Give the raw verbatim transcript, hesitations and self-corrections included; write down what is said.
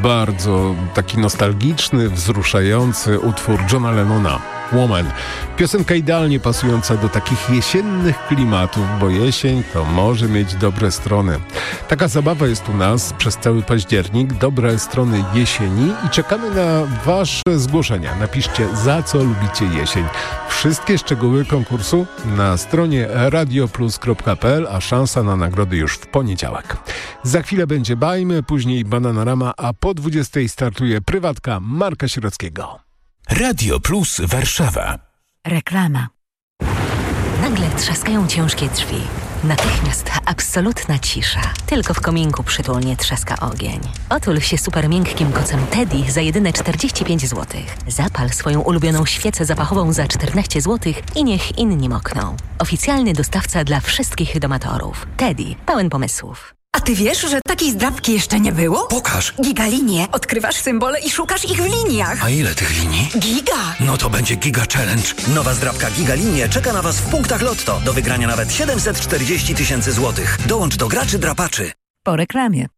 bardzo taki nostalgiczny, wzruszający utwór Johna Lennona. Woman. Piosenka idealnie pasująca do takich jesiennych klimatów, bo jesień to może mieć dobre strony. Taka zabawa jest u nas przez cały październik, dobre strony jesieni i czekamy na wasze zgłoszenia. Napiszcie, za co lubicie jesień. Wszystkie szczegóły konkursu na stronie radioplus kropka p l, a szansa na nagrody już w poniedziałek. Za chwilę będzie Bajmy, później Bananarama, a po dwudziestej startuje prywatka Marka Sierockiego. Radio Plus Warszawa. Reklama. Nagle trzaskają ciężkie drzwi. Natychmiast absolutna cisza. Tylko w kominku przytulnie trzaska ogień. Otul się super miękkim kocem Teddy za jedyne czterdzieści pięć złotych. Zapal swoją ulubioną świecę zapachową za czternaście złotych i niech inni mokną. Oficjalny dostawca dla wszystkich domatorów. Teddy, pełen pomysłów. A ty wiesz, że takiej zdrabki jeszcze nie było? Pokaż. Gigalinie. Odkrywasz symbole i szukasz ich w liniach. A ile tych linii? Giga! No to będzie Giga Challenge. Nowa zdrabka Gigalinie czeka na was w punktach Lotto. Do wygrania nawet siedemset czterdzieści tysięcy złotych. Dołącz do graczy drapaczy. Po reklamie.